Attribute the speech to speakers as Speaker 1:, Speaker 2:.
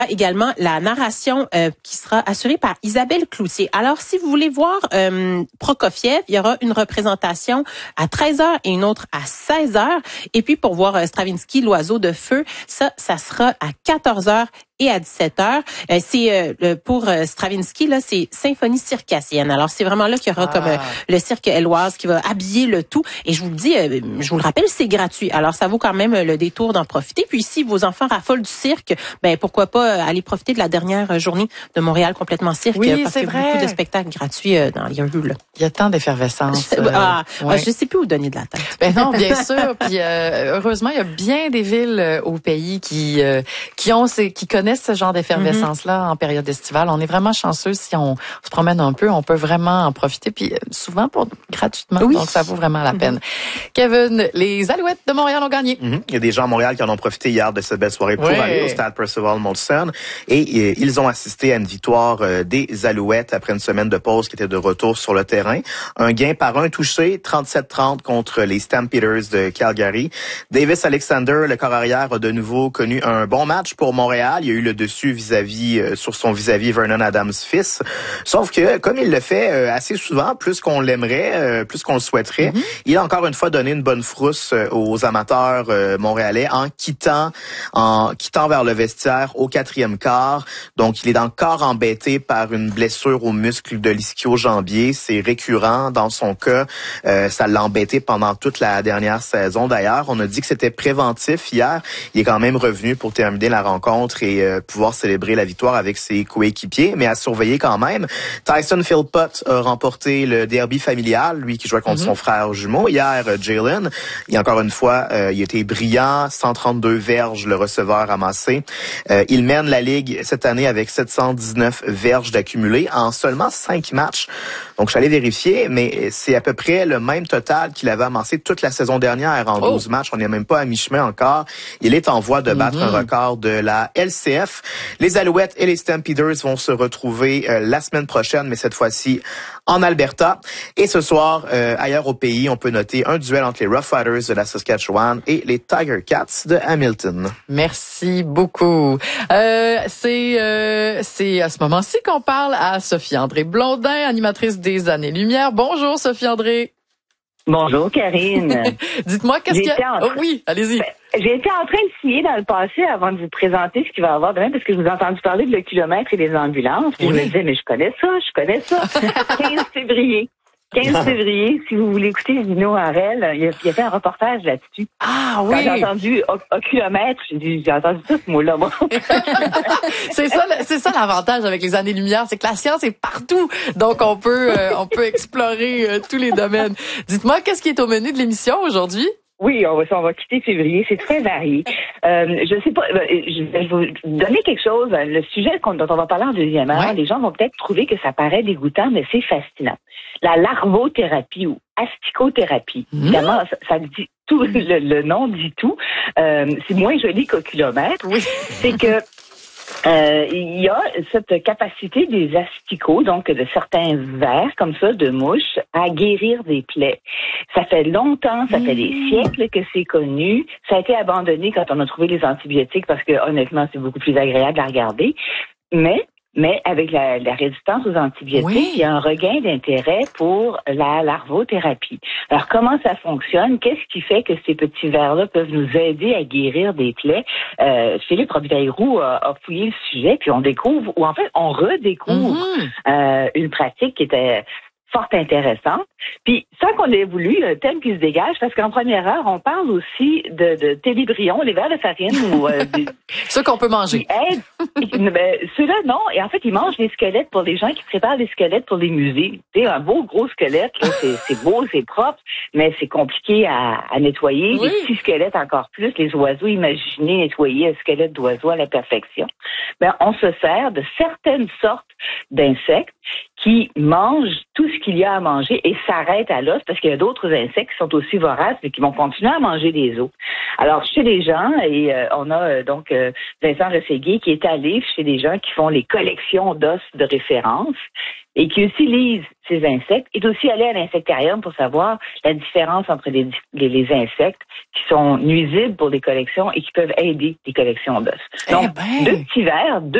Speaker 1: Également la narration qui sera assurée par Isabelle Cloutier. Alors, si vous voulez voir Prokofiev, il y aura une représentation à 13h et une autre à 16h. Et puis, pour voir Stravinsky, l'oiseau de feu, ça sera à 14h et à 17h. C'est pour Stravinsky, là, c'est symphonie circassienne. Alors, c'est vraiment là qu'il y aura comme le cirque Éloise qui va habiller le tout. Et je vous le dis, je vous le rappelle, c'est gratuit. Alors, ça vaut quand même le détour d'en profiter. Puis, si vos enfants raffolent du cirque, ben pourquoi pas aller profiter de la dernière journée de Montréal complètement cirque.
Speaker 2: Oui,
Speaker 1: parce
Speaker 2: c'est
Speaker 1: qu'il y a
Speaker 2: vrai.
Speaker 1: beaucoup de spectacles gratuits dans les rues, là.
Speaker 2: Il y a tant d'effervescence.
Speaker 1: Je sais plus où donner de la tête.
Speaker 2: Ben non, bien sûr. Puis heureusement, il y a bien des villes au pays qui connaissent ce genre d'effervescence-là en période estivale. On est vraiment chanceux si on se promène un peu. On peut vraiment en profiter. Puis souvent gratuitement.
Speaker 1: Oui.
Speaker 2: Donc, ça vaut vraiment la peine. Kevin, les Alouettes de Montréal ont gagné.
Speaker 3: Il y a des gens à Montréal qui en ont profité hier de cette belle soirée pour aller au stade Percival Molson. Et ils ont assisté à une victoire des Alouettes après une semaine de pause qui était de retour sur le terrain. Un gain par un touché, 37-30 contre les Stampeders de Calgary. Davis Alexander, le corps arrière, a de nouveau connu un bon match pour Montréal. Il y a eu le dessus sur son vis-à-vis Vernon Adams-Fils. Sauf que, comme il le fait assez souvent, plus qu'on l'aimerait, plus qu'on le souhaiterait, il a encore une fois donné une bonne frousse aux amateurs montréalais en quittant vers le vestiaire au 4e quart. Donc, il est encore embêté par une blessure au muscle de l'ischio-jambier. C'est récurrent dans son cas. Ça l'a embêté pendant toute la dernière saison. D'ailleurs, on a dit que c'était préventif hier. Il est quand même revenu pour terminer la rencontre et pouvoir célébrer la victoire avec ses coéquipiers, mais à surveiller quand même. Tyson Philpott a remporté le derby familial, lui qui jouait contre son frère jumeau. Hier, Jalen, et encore une fois, il était brillant, 132 verges, le receveur amassé. Il mène la Ligue cette année avec 719 verges d'accumulés en seulement 5 matchs. Donc, je suis allé vérifier, mais c'est à peu près le même total qu'il avait amassé toute la saison dernière en 12 matchs. On n'est même pas à mi-chemin encore. Il est en voie de battre un record de la LCF. Les Alouettes et les Stampeders vont se retrouver la semaine prochaine, mais cette fois-ci en Alberta. Et ce soir, ailleurs au pays, on peut noter un duel entre les Rough Riders de la Saskatchewan et les Tiger Cats de Hamilton.
Speaker 2: Merci beaucoup. C'est à ce moment-ci qu'on parle à Sophie-André Blondin, animatrice des Années-Lumière. Bonjour Sophie-André.
Speaker 4: Bonjour Karine.
Speaker 2: Dites-moi qu'est-ce qu'il y a... Oh oui, allez-y.
Speaker 4: J'ai été en train de signer dans le passé avant de vous présenter ce qu'il va y avoir demain parce que je vous ai entendu parler de le kilomètre et des ambulances. Puis je me disais, mais je connais ça. 15 février. 15 février, si vous voulez écouter Lino Harel, il a fait un reportage là-dessus.
Speaker 2: Ah oui!
Speaker 4: Quand j'ai entendu au kilomètre, j'ai entendu tout ce mot-là, moi.
Speaker 2: C'est ça l'avantage avec les Années-Lumière, c'est que la science est partout. Donc on peut explorer tous les domaines. Dites-moi, qu'est-ce qui est au menu de l'émission aujourd'hui?
Speaker 4: Oui, on va quitter février. C'est très varié. Je sais pas. Je vais vous donner quelque chose. Le sujet dont on va parler en deuxième heure, les gens vont peut-être trouver que ça paraît dégoûtant, mais c'est fascinant. La larvothérapie ou asticothérapie. Évidemment, ça dit tout. Le nom dit tout. C'est moins joli qu'au kilomètre. Oui. C'est que il y a cette capacité des asticots, donc de certains vers comme ça, de mouches, à guérir des plaies. Ça fait longtemps, ça fait des siècles que c'est connu. Ça a été abandonné quand on a trouvé les antibiotiques parce que honnêtement, c'est beaucoup plus agréable à regarder. Mais avec la résistance aux antibiotiques, il y a un regain d'intérêt pour la larvothérapie. Alors, comment ça fonctionne? Qu'est-ce qui fait que ces petits vers-là peuvent nous aider à guérir des plaies? Philippe Robitaille-Roux a fouillé le sujet, puis on découvre, ou en fait, on redécouvre une pratique qui était fort intéressante. Puis, sans qu'on ait voulu, il y a un thème qui se dégage, parce qu'en première heure, on parle aussi de télébrions, les vers de farine ou
Speaker 2: ceux qu'on peut manger.
Speaker 4: Ceux-là, non. Et en fait, ils mangent les squelettes pour les gens qui préparent les squelettes pour les musées. Tu sais, un beau gros squelette, là, c'est beau, c'est propre, mais c'est compliqué à nettoyer. Les petits squelettes encore plus. Les oiseaux, imaginez nettoyer un squelette d'oiseau à la perfection. On se sert de certaines sortes d'insectes qui mangent tout ce qu'il y a à manger et s'arrêtent à l'os parce qu'il y a d'autres insectes qui sont aussi voraces mais qui vont continuer à manger des os. Alors, chez les gens, et on a donc Vincent Rességuier qui est allé chez des gens qui font les collections d'os de référence et qui utilisent ces insectes, est aussi allé à l'insectarium pour savoir la différence entre les insectes qui sont nuisibles pour des collections et qui peuvent aider les collections d'os. Donc, 2 petits verres,